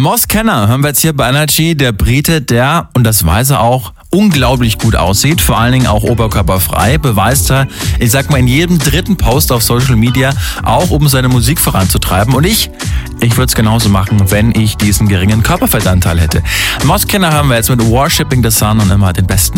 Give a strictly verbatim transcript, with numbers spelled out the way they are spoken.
Moss Kenner hören wir jetzt hier bei Energy, der Brite, der, und das weiß er auch, unglaublich gut aussieht, vor allen Dingen auch oberkörperfrei, beweist er, ich sag mal, in jedem dritten Post auf Social Media, auch um seine Musik voranzutreiben. Und ich, ich würde es genauso machen, wenn ich diesen geringen Körperfettanteil hätte. Moss Kenner hören wir jetzt mit Worshipping the Sun und immer den besten